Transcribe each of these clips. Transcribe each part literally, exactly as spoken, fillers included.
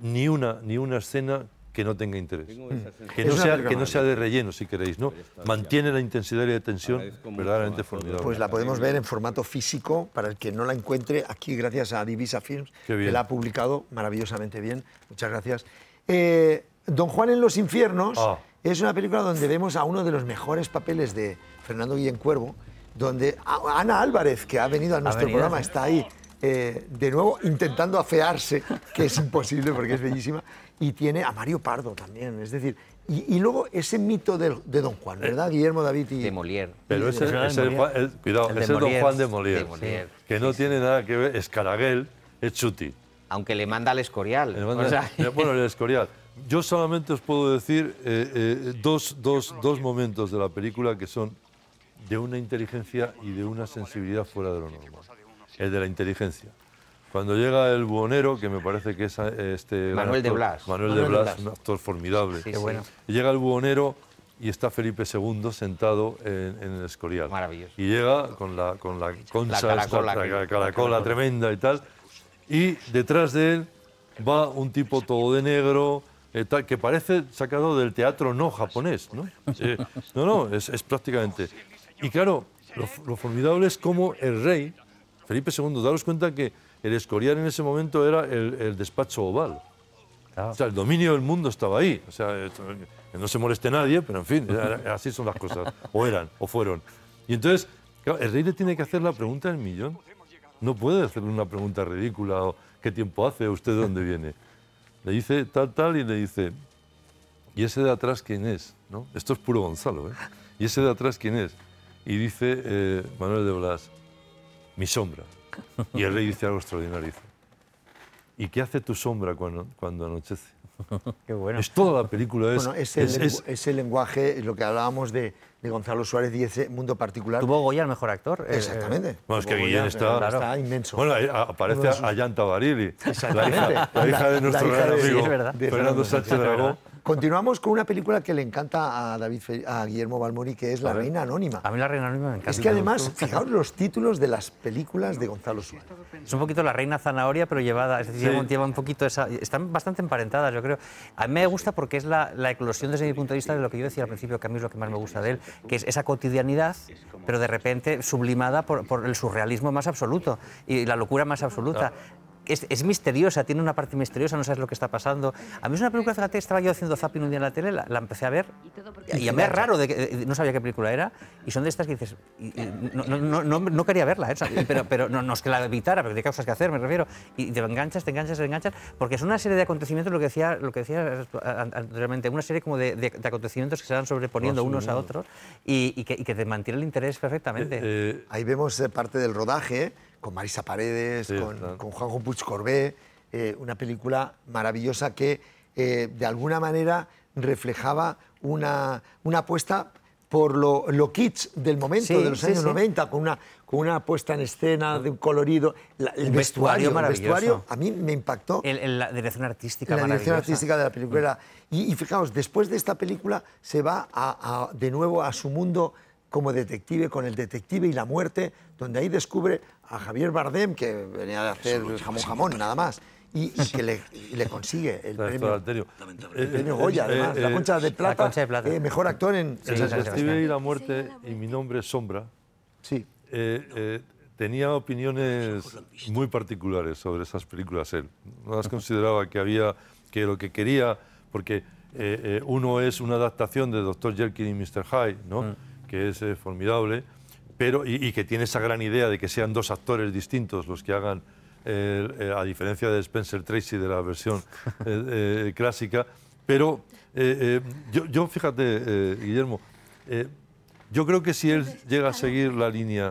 ni una, ni una escena que no tenga interés. Que no, sea, que no sea de relleno, si queréis, ¿no? Mantiene la intensidad y la tensión verdaderamente formidable. Pues la podemos ver en formato físico, para el que no la encuentre, aquí gracias a Divisa Films, que la ha publicado maravillosamente bien. Muchas gracias. Eh, Don Juan en los infiernos ah. es una película donde vemos a uno de los mejores papeles de Fernando Guillén Cuervo, donde Ana Álvarez, que ha venido a nuestro venido, programa, ¿sí? está ahí eh, de nuevo intentando afearse, que es imposible porque es bellísima. Y tiene a Mario Pardo también, es decir, y, y luego ese mito de, de Don Juan, ¿verdad, Guillermo, David? Y, de Molière. Pero ese es el, Juan, el, cuidado, el es el Don Juan de Molière, de Molière. que no sí, tiene sí. nada que ver, Escaraguel es Chuti. Aunque le manda al Escorial. Manda, o sea... Bueno, el Escorial. Yo solamente os puedo decir eh, eh, dos, dos, dos momentos de la película que son de una inteligencia y de una sensibilidad fuera de lo normal. El de la inteligencia. Cuando llega el buhonero, que me parece que es este Manuel de Blas, Manuel, Manuel de Blas, Blas, un actor formidable. Sí, sí. Bueno. Y llega el buhonero y está Felipe segundo sentado en, en el Escorial. Maravilloso. Y llega con la, con la concha, la caracola, esta, que, la caracola tremenda y tal. Y detrás de él va un tipo todo de negro, eh, tal, que parece sacado del teatro no japonés, ¿no? Eh, no, no, es, es prácticamente... Y claro, lo, lo formidable es cómo el rey, Felipe segundo, daros cuenta que el Escorial en ese momento era el, el despacho oval. Claro. O sea, el dominio del mundo estaba ahí. O sea, que no se moleste nadie, pero en fin, así son las cosas. O eran, o fueron. Y entonces, claro, el rey le tiene que hacer la pregunta del millón. No puede hacerle una pregunta ridícula o ¿qué tiempo hace? ¿Usted de dónde viene? Le dice tal, tal y le dice, ¿y ese de atrás quién es? ¿No? Esto es puro Gonzalo, ¿eh? ¿Y ese de atrás quién es? Y dice eh, Manuel de Blas, mi sombra. Y el rey dice algo extraordinario. Dice, ¿y qué hace tu sombra cuando, cuando anochece? Qué bueno. Es toda la película. Es, bueno, ese, es, lengu es, ese lenguaje, lo que hablábamos de, de Gonzalo Suárez y ese mundo particular. Tuvo Goya el mejor actor. Exactamente. Eh, bueno, es que Guillén está, claro. está inmenso. Bueno, ahí aparece sus... Ayanta Barili, la hija, la hija de nuestro gran amigo sí, verdad. Fernando Sánchez Dragó. Continuamos con una película que le encanta a David Fe a Guillermo Balmori, que es La Reina Anónima. A mí La Reina Anónima me encanta. Es que además, fijaos los títulos de las películas de Gonzalo Suárez. Es un poquito La Reina Zanahoria, pero llevada, es decir, sí. lleva un poquito esa... Están bastante emparentadas, yo creo. A mí me gusta porque es la, la eclosión desde mi punto de vista de lo que yo decía al principio, que a mí es lo que más me gusta de él, que es esa cotidianidad, pero de repente sublimada por, por el surrealismo más absoluto y la locura más absoluta. No. Es, es misteriosa, tiene una parte misteriosa, no sabes lo que está pasando. A mí es una película, fíjate, estaba yo haciendo zapping un día en la tele, la, la empecé a ver, y a mí es raro, de que, de, no sabía qué película era, y son de estas que dices, y, y, no, no, no, no quería verla, ¿eh? pero, pero no, no es que la evitara, pero hay cosas que hacer, me refiero, y te enganchas, te enganchas, te enganchas, porque es una serie de acontecimientos, lo que decía, lo que decía anteriormente, una serie como de, de, de acontecimientos que se van sobreponiendo no, unos a otros, y, y, que, y que te mantiene el interés perfectamente. Eh, eh, Ahí vemos parte del rodaje, con Marisa Paredes, sí, con, claro. con Juanjo Puig Corbé, eh, una película maravillosa que eh, de alguna manera reflejaba una, una apuesta por lo, lo kitsch del momento, sí, de los años sí, sí. noventa, con una, con una puesta en escena de un colorido. La, el, un vestuario, vestuario, el vestuario a mí me impactó. El, el, la dirección artística La dirección artística de la película. Mm. Y, y fijaos, después de esta película se va a, a, de nuevo a su mundo como detective, con el detective y la muerte, donde ahí descubre a Javier Bardem, que venía de hacer el jamón jamón, nada más, y, y que le, y le consigue el premio, el premio Goya, además, eh, eh, la Concha de Plata, Concha de Plata. Eh, mejor actor en... El detective y la muerte, y mi nombre es Sombra, sí. eh, eh, tenía opiniones muy particulares sobre esas películas él. No las consideraba que había, que lo que quería, porque eh, eh, uno es una adaptación de doctor Jekyll y mister Hyde, ¿no? Mm. que es eh, formidable, pero, y, y que tiene esa gran idea de que sean dos actores distintos los que hagan, eh, eh, a diferencia de Spencer Tracy de la versión eh, eh, clásica, pero eh, eh, yo, yo, fíjate, eh, Guillermo, eh, yo creo que si él llega a seguir la línea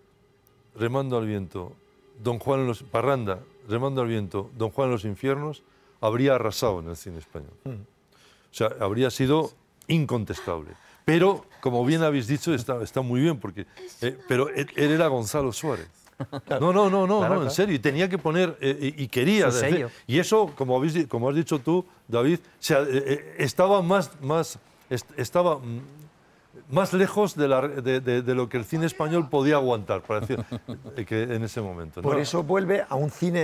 Remando al viento, Don Juan en los... Parranda, Remando al viento, Don Juan en los infiernos, habría arrasado en el cine español. O sea, habría sido incontestable. Pero, como bien habéis dicho, está, está muy bien, porque, eh, pero él, él era Gonzalo Suárez. No, no, no, no, claro, no, en claro. serio, y tenía que poner, eh, y quería. Su sello. Y eso, como, habéis, como has dicho tú, David, o sea, eh, estaba más, más, est estaba más lejos de, la, de, de, de lo que el cine español podía aguantar, para decir, que en ese momento. Por ¿no? eso vuelve a un cine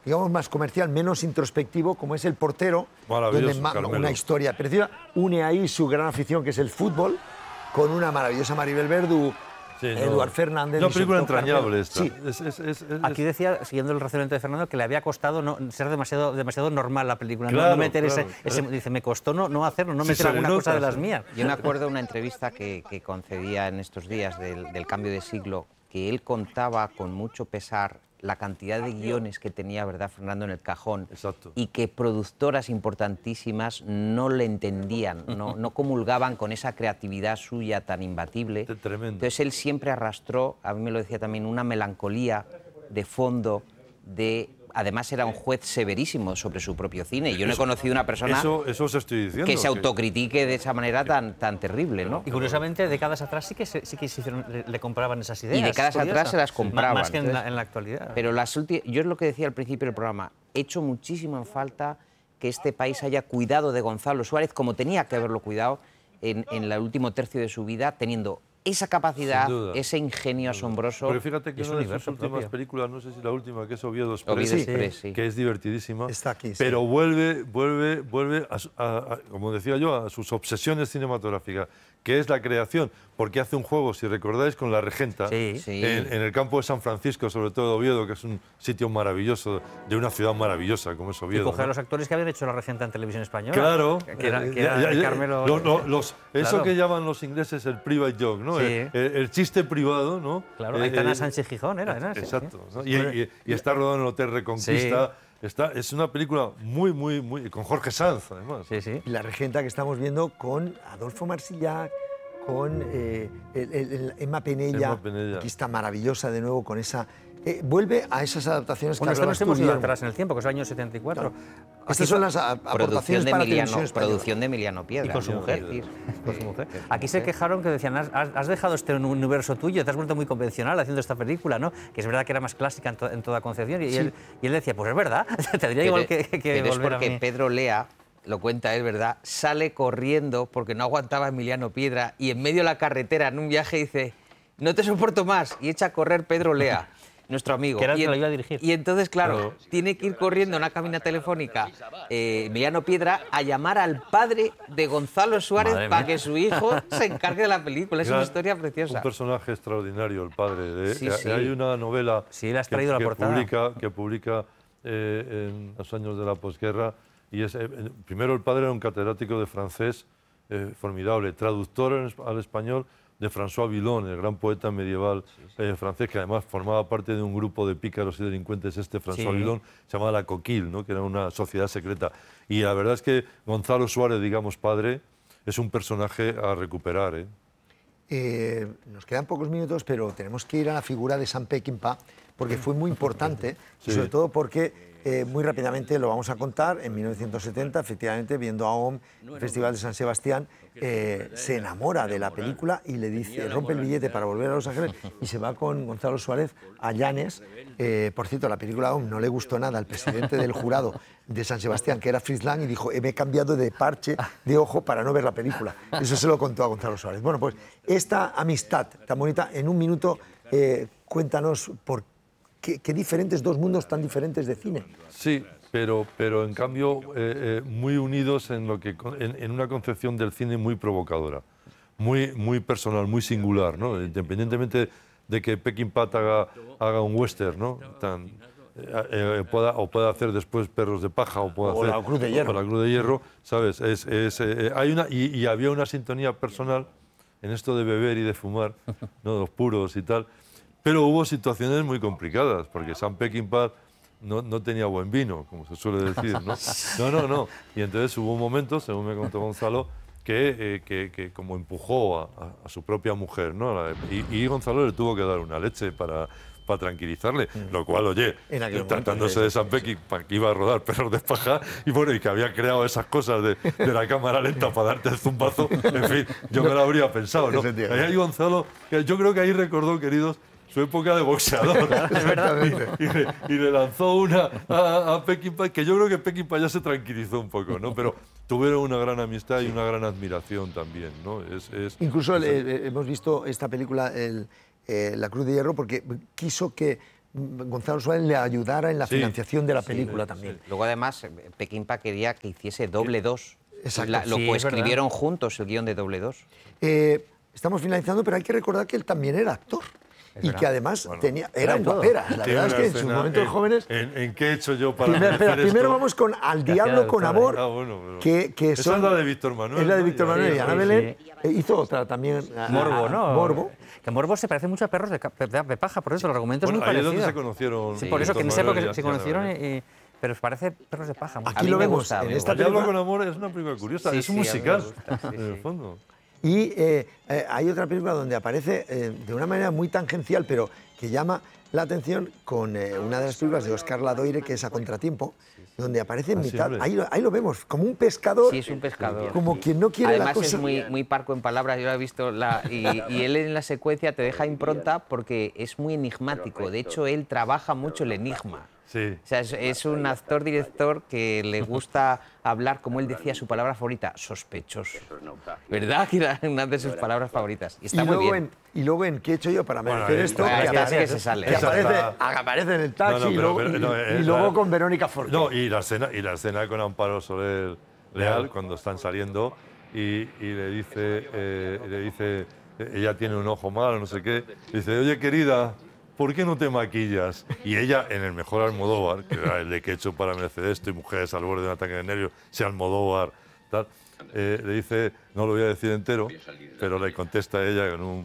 digamos, más comercial, menos introspectivo, como es El portero, donde ma- una historia preciosa. Une ahí su gran afición, que es el fútbol, con una maravillosa Maribel Verdú, sí, Eduard no. Fernández. Una película entrañable esta. Sí. Es, es, es, es, Aquí decía, siguiendo el razonamiento de Fernando, que le había costado no, ser demasiado, demasiado normal la película, claro, no, no meter claro, ese, ese... Dice, me costó no, no hacerlo, no sí, meter alguna nota, cosa de las sí. mías. Yo me acuerdo de una entrevista que, que concedía en estos días del, del cambio de siglo, que él contaba con mucho pesar la cantidad de guiones que tenía, ¿verdad, Fernando, en el cajón? Exacto. Y que productoras importantísimas no le entendían, no, no comulgaban con esa creatividad suya tan imbatible. Tremendo. Entonces él siempre arrastró, a mí me lo decía también, una melancolía de fondo de... Además era un juez severísimo sobre su propio cine. Yo no he conocido una persona eso, eso os estoy diciendo, que se autocritique de esa manera tan, tan terrible, ¿no? Y curiosamente, décadas atrás sí que, se, sí que se hicieron, le, le compraban esas ideas. Y décadas atrás se las compraban. Más que en, Entonces, la, en la actualidad. Pero las últimas, yo es lo que decía al principio del programa, he hecho muchísimo en falta que este país haya cuidado de Gonzalo Suárez como tenía que haberlo cuidado en, en el último tercio de su vida, teniendo esa capacidad, ese ingenio asombroso. Pero fíjate que una de sus últimas propio. películas, no sé si la última, que es Oviedo Express, Oviedo Express sí. que es divertidísima, Está aquí, pero sí. vuelve, vuelve, vuelve a, a, a, como decía yo, a sus obsesiones cinematográficas, que es la creación, porque hace un juego, si recordáis, con La Regenta, sí. Sí. En, en el campo de San Francisco, sobre todo de Oviedo, que es un sitio maravilloso, de una ciudad maravillosa como es Oviedo. Y coger ¿no? a los actores que habían hecho La Regenta en televisión española. Claro. Que era, que era ya, ya, Carmelo... Lo, lo, los, claro. Eso que llaman los ingleses el private joke, ¿no? Sí. El, el, el chiste privado, ¿no? Claro, eh, Aitana eh, Sánchez Gijón era, ¿no? Exacto. Sí. ¿no? Y, y, y está rodado en el Hotel Reconquista. Sí. Está, es una película muy, muy, muy... con Jorge Sanz, además. Sí, sí. Y La Regenta que estamos viendo con Adolfo Marsillac, con eh, el, el, el Emma Penella, Emma Penella. Aquí está maravillosa de nuevo con esa... Eh, vuelve a esas adaptaciones bueno, que hablabas tú, hemos ido Guillermo. atrás en el tiempo, que es el año setenta y cuatro. Claro. Estas son las a, aportaciones de para Emiliano, televisión española. producción de Emiliano Piedra. Y con su ¿no? mujer. Decir, con su mujer. Aquí se quejaron que decían, has, has dejado este universo tuyo, te has vuelto muy convencional haciendo esta película, ¿no? Que es verdad que era más clásica en, to, en toda concepción. Y, sí. él, y él decía, pues es verdad, tendría igual que, que pero volver es porque a mí. Pedro Lea, lo cuenta él, ¿verdad?, sale corriendo porque no aguantaba a Emiliano Piedra y en medio de la carretera, en un viaje, dice, no te soporto más, y echa a correr Pedro Lea, nuestro amigo. Que era el y, que lo iba a dirigir. Y entonces, claro, Claro. tiene que ir corriendo en una cabina telefónica eh, Emiliano Piedra a llamar al padre de Gonzalo Suárez Madre para mía. que su hijo se encargue de la película. Es Era una historia preciosa. Un personaje extraordinario, el padre. De, Sí, sí. Hay una novela Sí, le has que, traído la que portada. publica, que publica eh, en los años de la posguerra. Y es, eh, primero, el padre era un catedrático de francés eh, formidable, traductor en, al español de François Villon, el gran poeta medieval eh, francés, que además formaba parte de un grupo de pícaros y delincuentes, este François Sí. Villon, se llamaba La Coquille, ¿no? Que era una sociedad secreta. Y la verdad es que Gonzalo Suárez, digamos padre, es un personaje a recuperar, ¿eh? Eh, nos quedan pocos minutos, pero tenemos que ir a la figura de Sam Peckinpah, porque fue muy importante, Sí. y sobre todo porque, eh, muy rápidamente lo vamos a contar, en mil novecientos setenta, efectivamente, viendo a O M, el Festival de San Sebastián, eh, se enamora de la película y le dice, rompe el billete para volver a Los Ángeles y se va con Gonzalo Suárez a Llanes. Eh, por cierto, la película A O M no le gustó nada al presidente del jurado de San Sebastián, que era Fritz Lang, y dijo, eh, me he cambiado de parche de ojo para no ver la película. Eso se lo contó a Gonzalo Suárez. Bueno, pues esta amistad tan bonita, en un minuto, eh, cuéntanos por qué, qué diferentes, dos mundos tan diferentes de cine. Sí, pero, pero en cambio eh, eh, muy unidos en, lo que, en, en una concepción del cine muy provocadora, muy, muy personal, muy singular, ¿no? Independientemente de que Peckinpah haga, haga un western, ¿no? Tan, eh, eh, pueda, o pueda hacer después Perros de Paja, o pueda O hacer La Cruz de Hierro. o La Cruz de Hierro, ¿sabes? Es, es, eh, hay una, y, y había una sintonía personal en esto de beber y de fumar, ¿no? Los puros y tal, pero hubo situaciones muy complicadas, porque Sam Peckinpah No, no tenía buen vino, como se suele decir, ¿no? No, no, no. Y entonces hubo un momento, según me contó Gonzalo, que, eh, que, que como empujó a, a, a su propia mujer, ¿no? Y, y Gonzalo le tuvo que dar una leche para, para tranquilizarle, mm. lo cual, oye, tratándose de Sam Peckinpah, que iba a rodar Perros de Paja, y bueno, y que había creado esas cosas de, de la cámara lenta para darte el zumbazo, en fin, yo me lo habría pensado, ¿no? Ahí hay Gonzalo, que yo creo que ahí recordó, queridos, su época de boxeador. Es verdad. Y, y, le, y le lanzó una a, a Peckinpah, que yo creo que Peckinpah ya se tranquilizó un poco, ¿no? Pero tuvieron una gran amistad y una gran admiración también, ¿no? Es, es, Incluso es, eh, hemos visto esta película, el, eh, La Cruz de Hierro, porque quiso que Gonzalo Suárez le ayudara en la Sí, financiación de la sí, película sí, también. sí. Luego, además, Peckinpah quería que hiciese doble dos. Exacto. La- lo Sí, es coescribieron juntos el guión de doble dos. Eh, estamos finalizando, pero hay que recordar que él también era actor. Y verdad. que además Bueno, tenía, era era de un todo. guaperas. La Tiene verdad es una que en sus escena momentos en- jóvenes... En, en qué he hecho yo para Primero, espera, merecer primero esto? vamos con Al hacía Diablo de con todo, Amor, Ah, bueno, pero- que, que Esa son... es la de Víctor Manuel. Es la de ¿no? Víctor Ya- Manuel y sí, Ana sí, Belén. sí. Eh, hizo otra también. a- Morbo, a- ¿no? Morbo. Que Morbo se parece mucho a Perros de, ca- de- de paja, por eso el argumento Bueno, es muy ahí es parecido. donde se conocieron. Sí, por eso, que en Víctor esa época Manuel y se Ana conocieron, Belén. y, y- pero parece Perros de paja. mucho. Aquí mí lo me vemos gusta, en me esta El Diablo película. con Amor es una película curiosa, Sí, es un sí, a mí me musical, gusta, sí, en el sí. fondo. Y eh, eh, hay otra película donde aparece eh, de una manera muy tangencial, pero que llama la atención con eh, una de las películas de Oscar Ladoire, que es A Contratiempo, donde aparece en Ah, sí, mitad, hombre. ahí, lo- ahí lo vemos, como un pescador, Sí, es un pescador. como quien no quiere Además la cosa. es muy, muy parco en palabras, yo lo he visto, la, y, y él en la secuencia te deja impronta porque es muy enigmático. De hecho, él trabaja mucho el enigma. Sí. O sea, es, es un actor-director que le gusta hablar, como él decía, su palabra favorita, sospechoso. ¿Verdad? Que era una de sus palabras favoritas. Y Y está muy luego, bien. en, y luego en ¿Qué he hecho yo para Bueno, merecer ahí- esto? bueno, que es que aparece, que se sale. que Esa aparece, está- aparece en el taxi No, no, y pero- luego, pero- y- no, y es luego la- con Verónica Forqué. No, y la escena, y la escena con Amparo Soler Leal, cuando están saliendo, y, y le dice, eh, le dice, eh, ella tiene un ojo malo, no sé qué, dice, oye querida, ¿por qué no te maquillas? Y ella, en el mejor Almodóvar, que era el de Que he hecho para merecer esto, y Mujeres al borde de un ataque de nervios, si Almodóvar, tal, eh, le dice, no lo voy a decir entero, pero le contesta ella con un...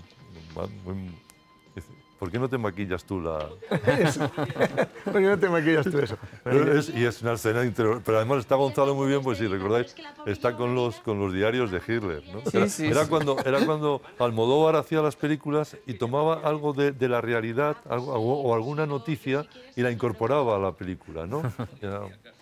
un- dice, ¿por qué no te maquillas tú la...? Eso. ¿Por qué no te maquillas tú eso? Pero es- y es una escena interior. Pero además está Gonzalo muy bien, pues si recordáis, está con los, con los diarios de Hitler. ¿no? Sí, era, sí, era sí. Cuando, era cuando Almodóvar hacía las películas y tomaba algo de, de la realidad algo, o alguna noticia y la incorporaba a la película. ¿no? Era-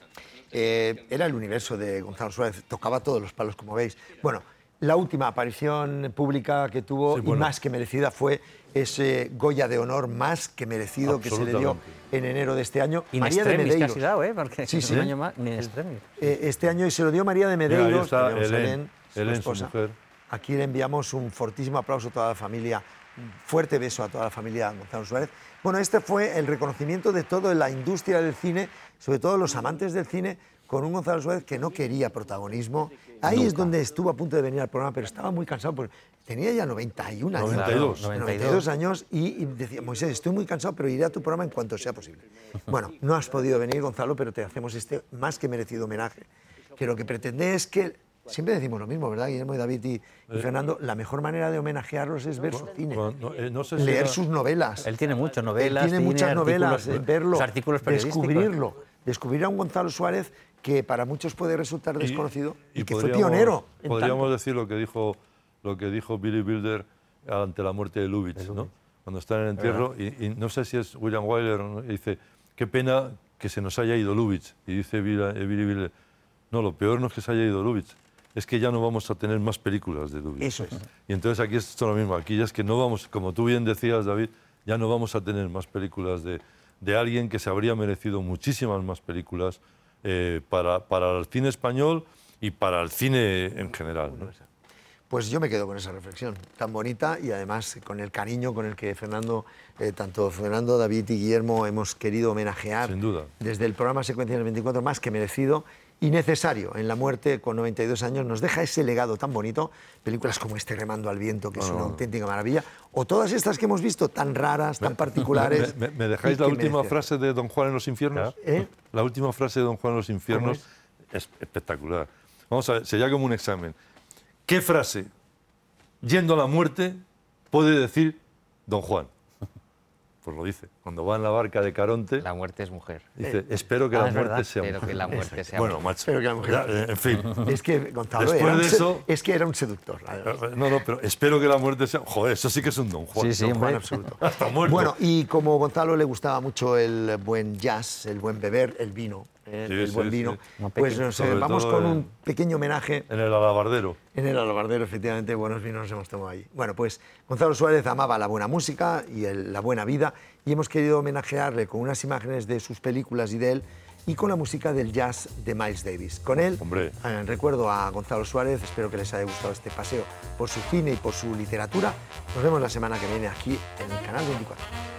Eh, era el universo de Gonzalo Suárez, tocaba todos los palos, como veis. Bueno, la última aparición pública que tuvo, Sí, y bueno. más que merecida, fue ese Goya de honor más que merecido que se le dio Absolutamente. en enero de este año. In María de extremis que ha Medeiros. sido, ¿eh? Porque Sí, es sí. un año más, ni in extremis. Eh, este año y se lo dio María de Mira, Medeiros. ahí está tenemos a Helen, Helen, su Helen, su esposa. mujer. Aquí le enviamos un fortísimo aplauso a toda la familia, un fuerte beso a toda la familia Gonzalo Suárez. Bueno, este fue el reconocimiento de toda la industria del cine, sobre todo los amantes del cine, con un Gonzalo Suárez que no quería protagonismo. Ahí es donde estuvo a punto de venir al programa, pero estaba muy cansado porque tenía ya noventa y uno años. noventa y dos. Claro, noventa y dos años y, y decía, Moisés, estoy muy cansado, pero iré a tu programa en cuanto sea posible. Bueno, no has podido venir, Gonzalo, pero te hacemos este más que merecido homenaje, que lo que pretende es que, siempre decimos lo mismo, ¿verdad, Guillermo y David y, y Fernando? La mejor manera de homenajearlos es ver su cine, Cuando- eh, no sé si leer era- sus novelas. Él tiene mucho, Él novelas, tiene cine, muchas novelas, artículos, eh, verlo, los artículos periodísticos. descubrirlo, descubrir a un Gonzalo Suárez que para muchos puede resultar desconocido y, que fue podríamos- pionero. en Podríamos tanto. decir lo que dijo lo que dijo Billy Wilder ante la muerte de Lubitsch, ¿no? Cuando está en el entierro y, y no sé si es William Wyler, ¿no? Y dice, qué pena que se nos haya ido Lubitsch. Y dice Billy, eh, Billy Wilder, no, lo peor no es que se haya ido Lubitsch, es que ya no vamos a tener más películas de Lubitsch. Eso es. Y entonces aquí es esto lo mismo, aquí ya es que no vamos, como tú bien decías, David, ya no vamos a tener más películas de, de alguien que se habría merecido muchísimas más películas eh, para, para el cine español y para el cine en general, ¿no? Pues yo me quedo con esa reflexión tan bonita y además con el cariño con el que Fernando, eh, tanto Fernando, David y Guillermo hemos querido homenajear Sin duda. desde el programa Secuencia del veinticuatro, más que merecido y necesario en la muerte con noventa y dos años. Nos deja ese legado tan bonito, películas como este Remando al viento, que es una auténtica maravilla, o todas estas que hemos visto tan raras, tan particulares. ¿Me, me- me dejáis y la que última merecen. frase de Don Juan en los infiernos? ¿Eh? La última frase de Don Juan en los infiernos ¿Cómo es espectacular. Vamos a ver, sería como un examen. ¿Qué frase, yendo a la muerte, puede decir Don Juan? Pues lo dice. Cuando va en la barca de Caronte, La muerte es mujer. dice, espero que Ah, la es muerte verdad. sea Espero mujer. que la muerte sea Bueno, mujer. macho. Espero que la mujer- ya, eh, en fin. Es que Gonzalo Después era un de se- eso- es que era un seductor. la verdad. Eh, No, no, pero espero que la muerte sea... Joder, eso sí que es un Don Juan. Sí, sí, Don Juan hombre. absoluto. Hasta muerto. Bueno, y como Gonzalo le gustaba mucho el buen jazz, el buen beber, el vino, eh, Sí, el sí, buen sí. vino, No pues peque. nos, eh, Sobre vamos todo con en- un pequeño homenaje En el alabardero. en el Alabardero, efectivamente, buenos vinos nos hemos tomado ahí. Bueno, pues Gonzalo Suárez amaba la buena música y el- la buena vida y hemos querido homenajearle con unas imágenes de sus películas y de él y con la música del jazz de Miles Davis. Con él, Hombre. eh, recuerdo a Gonzalo Suárez, espero que les haya gustado este paseo por su cine y por su literatura. Nos vemos la semana que viene aquí en el Canal veinticuatro.